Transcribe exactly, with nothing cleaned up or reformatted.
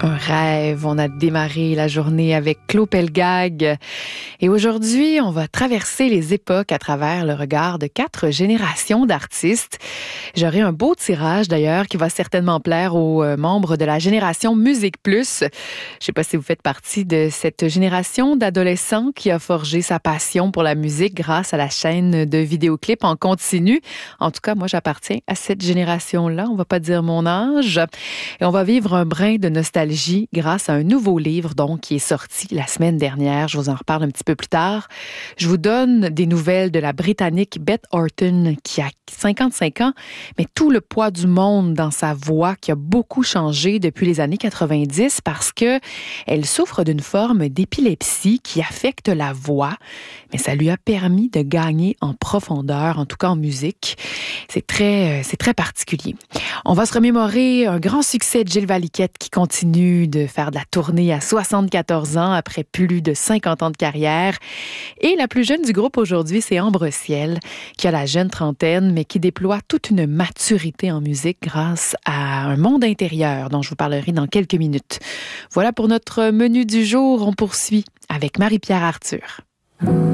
Un rêve. On a démarré la journée avec Claude Pelgag. Et aujourd'hui, on va traverser les époques à travers le regard de quatre générations d'artistes. J'aurai un beau tirage d'ailleurs qui va certainement plaire aux membres de la génération Musique Plus. Je ne sais pas si vous faites partie de cette génération d'adolescents qui a forgé sa passion pour la musique grâce à la chaîne de vidéoclips en continu. En tout cas, moi, j'appartiens à cette génération-là. On ne va pas dire mon âge. Et on va vivre un brin de nostalgie grâce à un nouveau livre donc qui est sorti la semaine dernière. Je vous en reparle un petit peu plus tard. Je vous donne des nouvelles de la Britannique Beth Orton qui a cinquante-cinq ans, mais tout le poids du monde dans sa voix qui a beaucoup changé depuis les années quatre-vingt-dix parce que elle souffre d'une forme d'épilepsie qui affecte la voix, mais ça lui a permis de gagner en profondeur, en tout cas en musique. C'est très, c'est très particulier. On va se remémorer un grand succès de Gilles Valiquette qui continue de faire de la tournée à soixante-quatorze ans après plus de cinquante ans de carrière. Et la plus jeune du groupe aujourd'hui, c'est Ambre Ciel, qui a la jeune trentaine, mais qui déploie toute une maturité en musique grâce à un monde intérieur dont je vous parlerai dans quelques minutes. Voilà pour notre menu du jour. On poursuit avec Marie-Pierre Arthur.